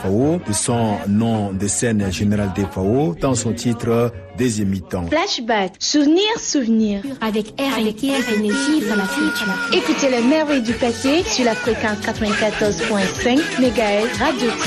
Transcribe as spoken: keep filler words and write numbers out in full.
F A O, de son nom de scène Général des F A O, dans son titre Deuxième mi-temps. Flashback, souvenir, souvenir. Avec R et R Énergie pour la future. Écoutez les merveilles du passé sur la fréquence quatre-vingt-quatorze virgule cinq mégahertz Radio